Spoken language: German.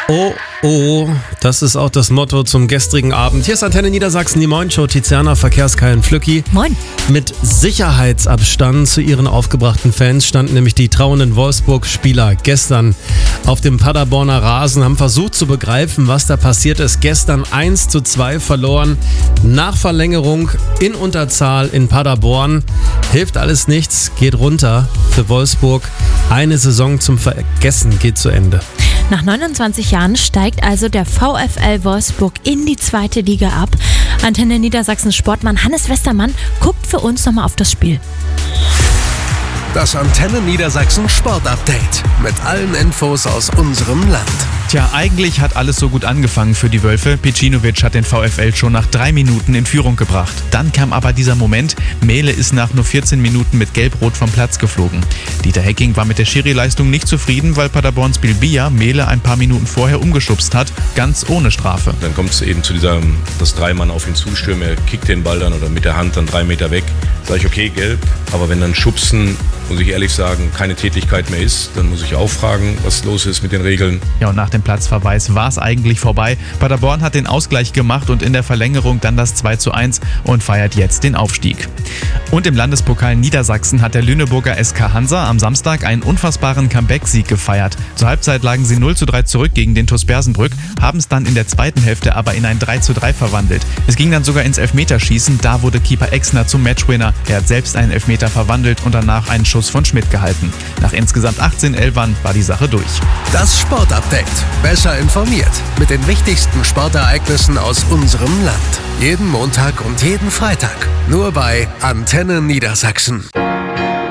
Oh, oh, das ist auch das Motto zum gestrigen Abend. Hier ist Antenne Niedersachsen, die Moin-Show. Tiziana, Verkehrskai Flücki. Moin. Mit Sicherheitsabstand zu ihren aufgebrachten Fans standen nämlich die trauernden Wolfsburg-Spieler gestern auf dem Paderborner Rasen, haben versucht zu begreifen, was da passiert ist. Gestern 1:2 verloren, nach Verlängerung in Unterzahl in Paderborn. Hilft alles nichts, geht runter für Wolfsburg. Eine Saison zum Vergessen geht zu Ende. Nach 29 Jahren steigt also der VfL Wolfsburg in die zweite Liga ab. Antenne Niedersachsen Sportmann Hannes Westermann guckt für uns nochmal auf das Spiel. Das Antenne Niedersachsen Sportupdate mit allen Infos aus unserem Land. Tja, eigentlich hat alles so gut angefangen für die Wölfe. Pecinovic hat den VfL schon nach 3 Minuten in Führung gebracht. Dann kam aber dieser Moment. Mähle ist nach nur 14 Minuten mit Gelb-Rot vom Platz geflogen. Dieter Hecking war mit der Schiri-Leistung nicht zufrieden, weil Paderborns Bilbia Mähle ein paar Minuten vorher umgeschubst hat, ganz ohne Strafe. Dann kommt es eben zu dass 3 Mann auf ihn zustürmen, er kickt den Ball dann oder mit der Hand dann 3 Meter weg. Sag ich, okay, gelb, aber wenn dann Schubsen, muss ich ehrlich sagen, keine Tätigkeit mehr ist, dann muss ich auch fragen, was los ist mit den Regeln. Ja, und nach dem Platzverweis war es eigentlich vorbei. Paderborn hat den Ausgleich gemacht und in der Verlängerung dann das 2:1 und feiert jetzt den Aufstieg. Und im Landespokal Niedersachsen hat der Lüneburger SK Hansa am Samstag einen unfassbaren Comeback-Sieg gefeiert. Zur Halbzeit lagen sie 0:3 zurück gegen den TuS Bersenbrück, haben es dann in der zweiten Hälfte aber in ein 3:3 verwandelt. Es ging dann sogar ins Elfmeterschießen, da wurde Keeper Exner zum Matchwinner. Er hat selbst einen Elfmeter verwandelt und danach einen Schuss von Schmidt gehalten. Nach insgesamt 18 Elfern war die Sache durch. Das Sportupdate. Besser informiert mit den wichtigsten Sportereignissen aus unserem Land. Jeden Montag und jeden Freitag. Nur bei Antenne Niedersachsen.